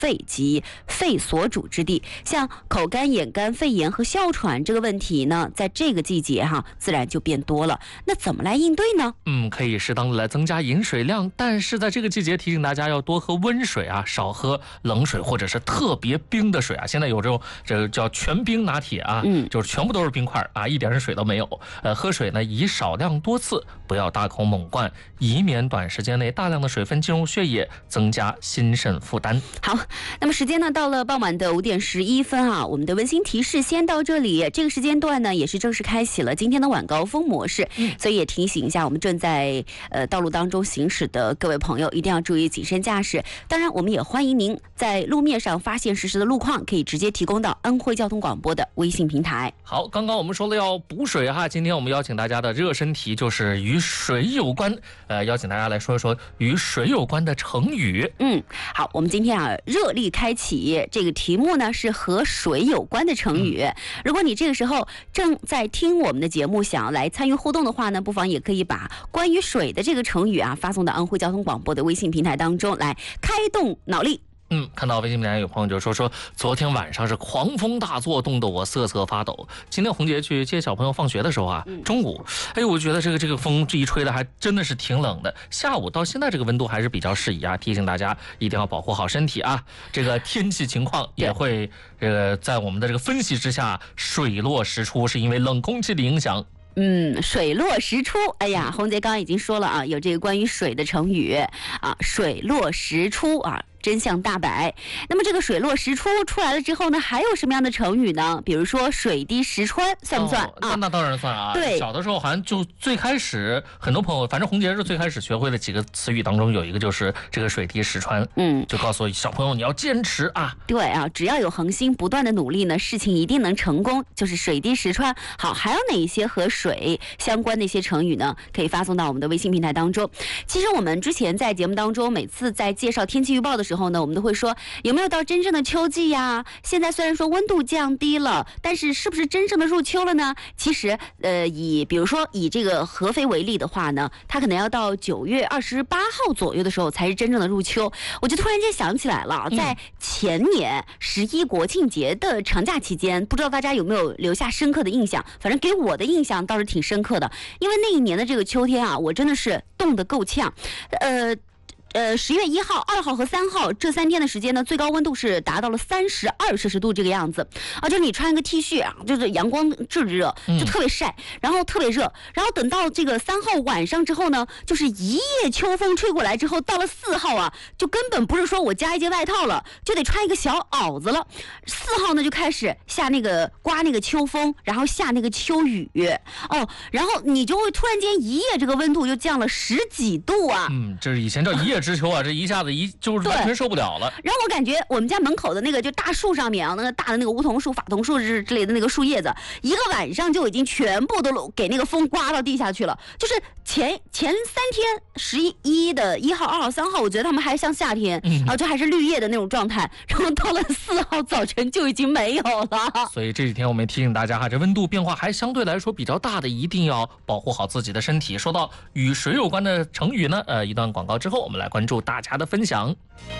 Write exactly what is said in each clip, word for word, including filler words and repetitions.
肺及肺所主之地。像口干、眼干、肺炎和哮喘这个问题呢，在这个季节哈，自然就变多了。那怎么来应对呢？ 嗯，可以适当的来增加饮水量，但是在这个季节提醒大家要多喝温水啊，少喝冷水或者是特别冰的水啊。现在有这种这个叫全冰拿铁啊，嗯，就是全部都是冰块啊，一点水都没有。呃，喝水呢以少量多次，不要大口猛灌，以免短时间内大量的水分进入血液，增加心肾负担。 好，那么时间呢到了傍晚的五点十一分啊，我们的温馨提示先到这里。这个时间段呢也是正式开启了今天的晚高峰模式，嗯，所以也提醒一下我们正在呃道路当中行驶的各位朋友，一定要注意谨慎驾驶。当然，我们也欢迎您在路面上发现实时的路况，可以直接提供到安徽交通广播的微信平台。 好，刚刚我们说了要补水哈，今天我们邀请大家的热身题就是与水有关，呃，邀请大家来说一说与水有关的成语。 嗯，好，我们今天啊热力开启这个题目呢是和水有关的成语。嗯、如果你这个时候正在听我们的节目，想要来参与互动的话呢，不妨也可以把关于水的这个成语啊发送到安徽交通广播的微信平台当中来，开动脑力。 嗯，看到微信平台有朋友就说说，昨天晚上是狂风大作，冻得我瑟瑟发抖。今天红姐去接小朋友放学的时候啊，中午，哎，我觉得这个这个风这一吹的还真的是挺冷的。下午到现在这个温度还是比较适宜啊，提醒大家一定要保护好身体啊。这个天气情况也会呃在我们的这个分析之下水落石出，是因为冷空气的影响。 嗯，水落石出。哎呀，红姐刚刚已经说了啊，有这个关于水的成语啊，水落石出啊。真相大白。那么这个水落石出出来了之后呢，还有什么样的成语呢？比如说水滴石穿，算不算、哦、 啊？那当然算啊。 对， 小的时候好像就最开始很多朋友，反正红杰是最开始学会的几个词语当中有一个就是这个水滴石穿，嗯，就告诉小朋友你要坚持啊。 对啊，只要有恒心不断的努力呢，事情一定能成功，就是水滴石穿。好，还有哪一些和水相关的一些成语呢？可以发送到我们的微信平台当中。其实我们之前在节目当中，每次在介绍天气预报的时候时候呢，我们都会说有没有到真正的秋季呀？现在虽然说温度降低了，但是是不是真正的入秋了呢？其实，呃，以比如说以这个合肥为例的话呢，它可能要到九月二十八号左右的时候才是真正的入秋。我就突然间想起来了，在前年十一国庆节的长假期间，不知道大家有没有留下深刻的印象？反正给我的印象倒是挺深刻的，因为那一年的这个秋天啊，我真的是冻得够呛，呃。呃，十月一号、二号和三号这三天的时间呢，最高温度是达到了三十二摄氏度这个样子啊，就是你穿一个 T 恤啊，就是阳光炙热，就特别晒，然后特别热，然后等到这个三号晚上之后呢，就是一夜秋风吹过来之后，到了四号啊，就根本不是说我加一件外套了，就得穿一个小袄子了。四号呢就开始下那个刮那个秋风，然后下那个秋雨哦，然后你就会突然间一夜这个温度就降了十几度啊。 嗯，这是以前叫一夜之秋啊，这一下子一就是完全受不了了。 然后我感觉我们家门口的那个就大树上面啊，那个大的那个梧桐树、法桐树之之类的那个树叶子，一个晚上就已经全部都给那个风刮到地下去了。就是前前三天十一的一号、二号、三号，我觉得他们还像夏天，然后就还是绿叶的那种状态。然后到了四号早晨就已经没有了。 所以这几天我们提醒大家哈，这温度变化还相对来说比较大的，一定要保护好自己的身体。说到与水有关的成语呢，呃，一段广告之后，我们来关注大家的分享。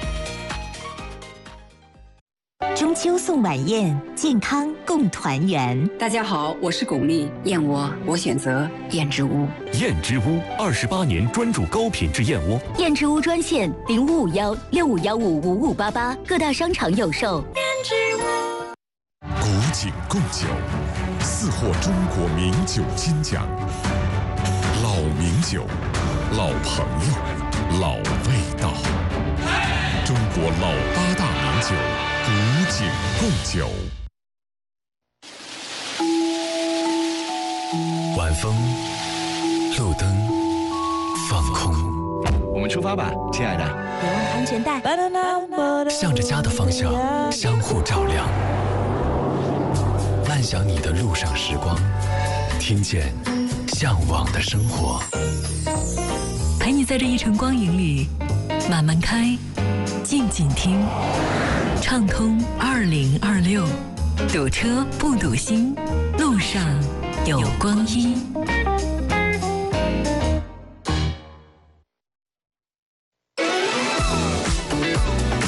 中秋送晚宴，健康共团圆。 大家好，我是巩俐，燕窝我选择燕之屋。 燕之屋二十八年专注高品质燕窝。 燕之屋专线零五五幺六五幺五五五八八，各大商场有售。燕之屋。 古井贡酒，四获中国名酒金奖。老名酒，老朋友，老味道。中国老八大名酒，古井贡酒。 晚风，路灯，放空。 我们出发吧，亲爱的。 别忘了安全带。 向着家的方向，相互照亮。幻想你的路上时光，听见向往的生活。 陪你在这一程光影里慢慢开，静静听，畅通二零二六，堵车不堵心，路上有光阴。 好，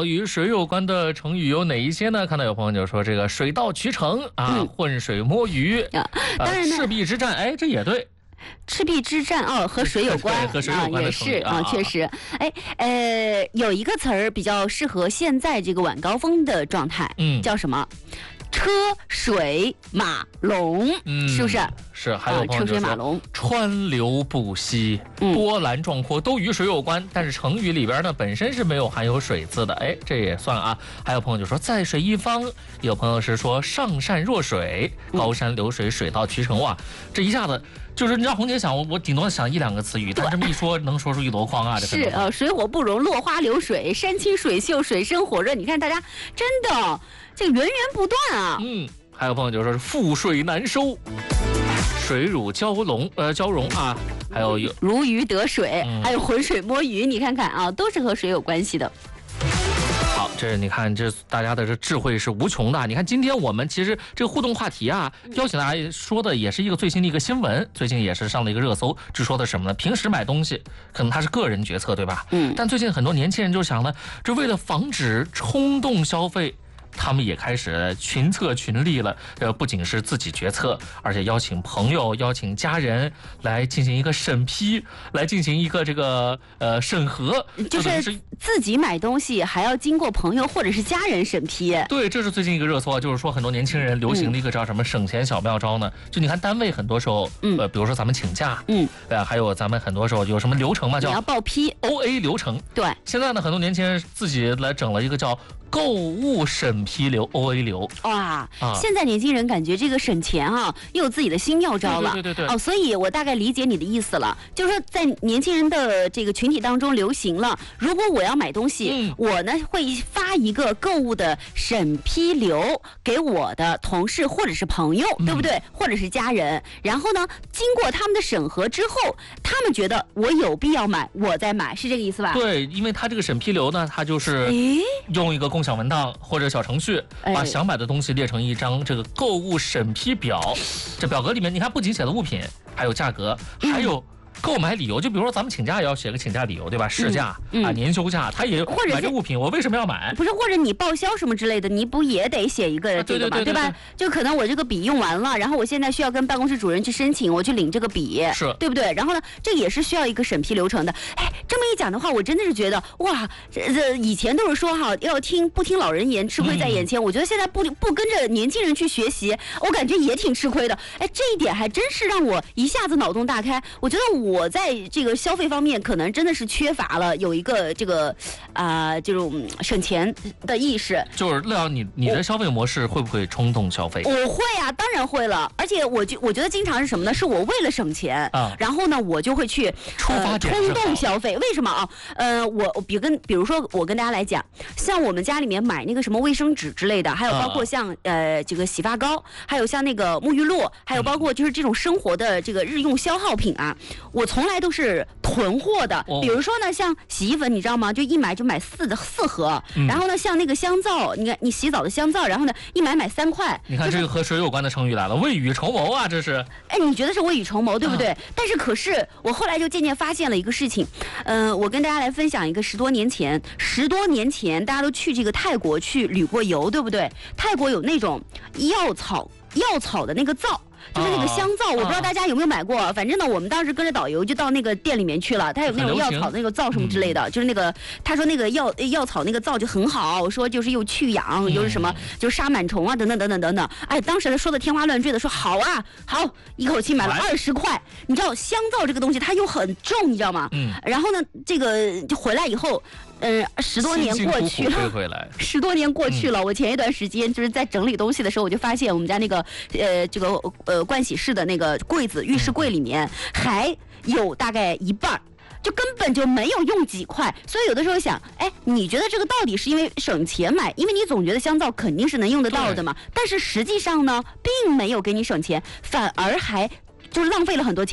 道与水有关的成语有哪一些呢？看到有朋友就说这个水到渠成啊，嗯、浑水摸鱼啊，当然呢，赤壁之战，哎，这也对。 赤壁之战哦，和水有关， 和水有关啊，也是啊，确实。哎，呃，有一个词儿比较适合现在这个晚高峰的状态，嗯，叫什么？车水马龙，嗯，是不是？ 是，还有朋友车水马龙， 川流不息，波澜壮阔，都与水有关。但是成语里边呢，本身是没有含有水字的，哎，这也算啊。还有朋友就说在水一方，有朋友是说上善若水，高山流水，水到渠成。哇，这一下子。就是你让红姐想，我我顶多想一两个词语，但这么一说，能说出一箩筐啊！这是呃，水火不容，落花流水，山清水秀，水深火热。你看大家真的这个源源不断啊！ 嗯，还有朋友就说是覆水难收，水乳交融，呃，交融啊，还有有如鱼得水，嗯、还有浑水摸鱼，你看看啊，都是和水有关系的。 好，这你看，这大家的这智慧是无穷的。你看，今天我们其实这个互动话题啊，邀请大家说的也是一个最新的一个新闻，最近也是上了一个热搜，是说的什么呢？平时买东西可能他是个人决策，对吧？嗯。但最近很多年轻人就想了，这为了防止冲动消费。他们也开始群策群力了，呃，不仅是自己决策，而且邀请朋友、邀请家人来进行一个审批，来进行一个这个呃审核， 就是自己买东西还要经过朋友或者是家人审批。 对，这是最近一个热搜，就是说很多年轻人流行的一个叫什么省钱小妙招呢？嗯、就你看单位很多时候，嗯，呃，比如说咱们请假，嗯，呃，还有咱们很多时候有什么流程嘛，叫你要报批 O A 流程。 对， 现在呢，很多年轻人自己来整了一个叫。购物审批流 O A 流哇、啊，现在年轻人感觉这个省钱啊，又有自己的新妙招了。 对对对对哦，所以我大概理解你的意思了，就是说在年轻人的这个群体当中流行了，如果我要买东西，嗯、我呢会发一个购物的审批流给我的同事或者是朋友，嗯、对不对？或者是家人，然后呢，经过他们的审核之后，他们觉得我有必要买，我再买，是这个意思吧？ 对，因为他这个审批流呢，他就是用一个共享文档或者小程序，把想买的东西列成一张这个购物审批表。这表格里面，你看不仅写了物品，还有价格，还有购买理由。就比如说咱们请假也要写个请假理由，对吧？事假、嗯嗯、啊，年休假，他也买这物品，我为什么要买？ 不是，或者你报销什么之类的，你不也得写一个这个嘛， 啊、对, 对, 对, 对, 对吧？就可能我这个笔用完了，然后我现在需要跟办公室主任去申请，我去领这个笔， 是对不对？然后呢，这也是需要一个审批流程的。哎，这么一讲的话，我真的是觉得哇，这这以前都是说哈，要听不听老人言，吃亏在眼前。嗯、我觉得现在不不跟着年轻人去学习，我感觉也挺吃亏的。哎，这一点还真是让我一下子脑洞大开。我觉得我在这个消费方面可能真的是缺乏了有一个这个啊、呃、这种省钱的意识。 就是乐阳，你你的消费模式会不会冲动消费？ 我会啊，当然会了。而且我觉我觉得经常是什么呢？是我为了省钱啊，然后呢我就会去出发点、 呃、冲动消费。为什么啊？呃，我比跟比如说我跟大家来讲，像我们家里面买那个什么卫生纸之类的，还有包括像、啊、呃这个洗发膏，还有像那个沐浴露，还有包括就是这种生活的这个日用消耗品啊，我从来都是囤货的。比如说呢，像洗衣粉，你知道吗？就一买就买四的四盒、嗯。然后呢，像那个香皂，你看你洗澡的香皂，然后呢一买买三块。 你看、就是、这个和水有关的成语来了，未雨绸缪啊，这是。 哎，你觉得是未雨绸缪，对不对？啊、但是可是我后来就渐渐发现了一个事情，嗯、呃，我跟大家来分享一个十多年前，十多年前大家都去这个泰国去旅过游，对不对？泰国有那种药草药草的那个皂。就是那个香皂，我不知道大家有没有买过。反正呢，我们当时跟着导游就到那个店里面去了，他有那种药草那个皂什么之类的，就是那个他说那个药药草那个皂就很好，说就是又去痒，又是什么就是杀螨虫啊等等等等等等。哎，当时他说的天花乱坠的，说好啊好，一口气买了二十块。你知道香皂这个东西它又很重，你知道吗？嗯。然后呢，这个就回来以后。嗯，十多年过去了， 回来十多年过去了、嗯。我前一段时间就是在整理东西的时候，我就发现我们家那个呃这个呃盥洗室的那个柜子，浴室柜里面还有大概一半。就根本就没有用几块，所以有的时候想，哎，你觉得这个到底是因为省钱买？因为你总觉得香皂肯定是能用得到的嘛，但是实际上呢，并没有给你省钱，反而还就是浪费了很多钱。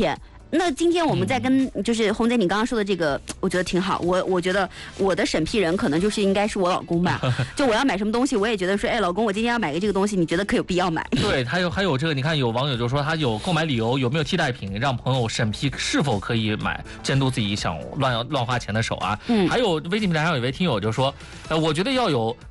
那今天我们在跟就是红姐你刚刚说的这个，我觉得挺好。我我觉得我的审批人可能就是应该是我老公吧。就我要买什么东西，我也觉得说，哎，老公，我今天要买个这个东西，你觉得可有必要买？ 对，还有还有这个，你看有网友就说他有购买理由，有没有替代品，让朋友审批是否可以买，监督自己想乱乱花钱的手啊。嗯。还有微信平台上有位听友就说，呃，我觉得要有